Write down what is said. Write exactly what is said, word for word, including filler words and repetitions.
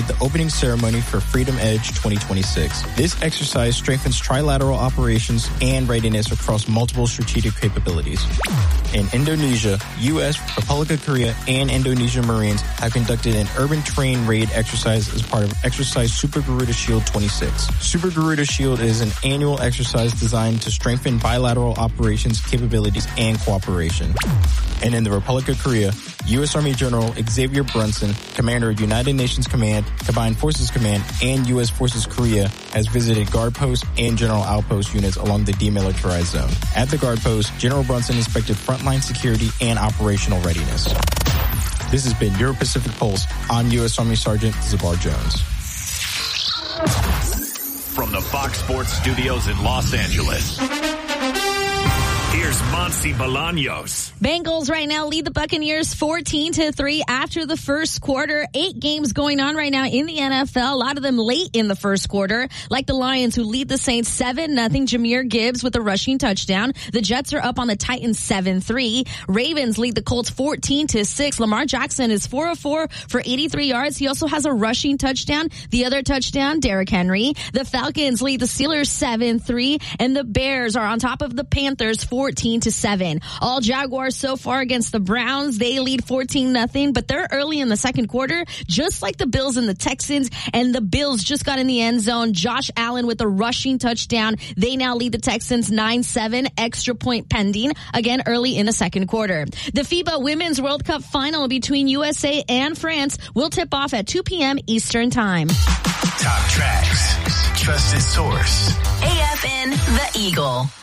at the opening ceremony for Freedom Edge twenty twenty-six. This exercise strengthens trilateral operations and readiness across multiple strategic capabilities. In Indonesia, U S, Republic of Korea, and Indonesian Marines have conducted an urban terrain raid exercise as part of Exercise Super Garuda Shield twenty-six. Super Garuda Shield is an annual exercise designed to strengthen bilateral operations, capabilities, and cooperation. And in the Republic of Korea, U S Army General Xavier Brunson, Commander of United Nations Command, Combined Forces Command, and U S Forces Korea, has visited guard posts and general outpost units along the demilitarized zone. At the guard post, General Brunson inspected frontline security and operational readiness. This has been your Pacific Pulse. I'm U S Army Sergeant Zabar Jones. From the Fox Sports Studios in Los Angeles, here's Monty Bolaños. Bengals right now lead the Buccaneers fourteen to three after the first quarter. Eight games going on right now in the N F L. A lot of them late in the first quarter, like the Lions, who lead the Saints seven nothing. Jahmyr Gibbs with a rushing touchdown. The Jets are up on the Titans seven three. Ravens lead the Colts fourteen to six. Lamar Jackson is four of four for eighty-three yards. He also has a rushing touchdown. The other touchdown, Derrick Henry. The Falcons lead the Steelers seven three, and the Bears are on top of the Panthers fourteen to seven. All Jaguars so far against the Browns. They lead fourteen nothing, but they're early in the second quarter, just like the Bills and the Texans, and the Bills just got in the end zone. Josh Allen with a rushing touchdown. They now lead the Texans nine seven, extra point pending, again early in the second quarter. The FIBA Women's World Cup final between U S A and France will tip off at two p.m. Eastern Time. Top tracks, trusted source. A F N The Eagle.